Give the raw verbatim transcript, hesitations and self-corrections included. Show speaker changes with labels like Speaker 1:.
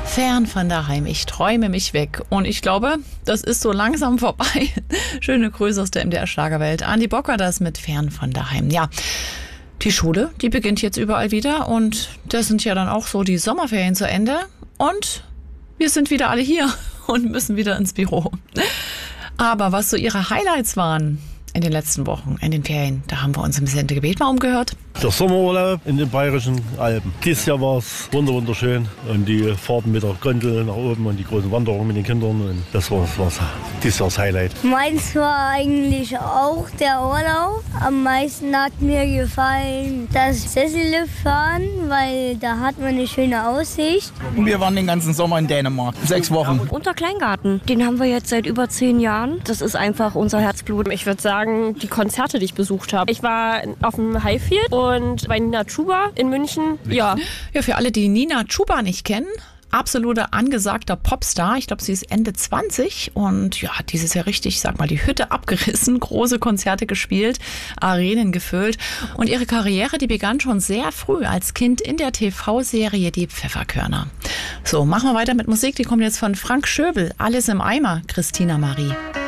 Speaker 1: Fern von daheim, ich träume mich weg. Und ich glaube, das ist so langsam vorbei. Schöne Grüße aus der M D R-Schlagerwelt. Andi Bocker, das mit Fern von daheim. Ja, die Schule, die beginnt jetzt überall wieder. Und da sind ja dann auch so die Sommerferien zu Ende. Und wir sind wieder alle hier und müssen wieder ins Büro. Aber was so ihre Highlights waren in den letzten Wochen, in den Ferien, da haben wir uns ein bisschen das Gebet mal umgehört.
Speaker 2: Der Sommerurlaub in den Bayerischen Alpen. Dieses Jahr war es wunderschön und die Fahrten mit der Gondel nach oben und die großen Wanderungen mit den Kindern. Und das war, war dieses Jahr das Highlight.
Speaker 3: Meins war eigentlich auch der Urlaub. Am meisten hat mir gefallen das Sesselliftfahren, weil da hat man eine schöne Aussicht.
Speaker 4: Wir waren den ganzen Sommer in Dänemark, sechs Wochen.
Speaker 5: Unter Kleingarten, den haben wir jetzt seit über zehn Jahren. Das ist einfach unser Herzblut.
Speaker 6: Ich würde sagen, die Konzerte, die ich besucht habe. Ich war auf dem Highfield und bei Nina Chuba in München. Ja.
Speaker 1: Ja, für alle, die Nina Chuba nicht kennen, absoluter angesagter Popstar. Ich glaube, sie ist Ende zwanzig und ja, hat dieses Jahr richtig, sag mal, die Hütte abgerissen, große Konzerte gespielt, Arenen gefüllt. Und ihre Karriere, die begann schon sehr früh als Kind in der T V-Serie Die Pfefferkörner. So, machen wir weiter mit Musik. Die kommt jetzt von Frank Schöbel. Alles im Eimer, Christina Marie.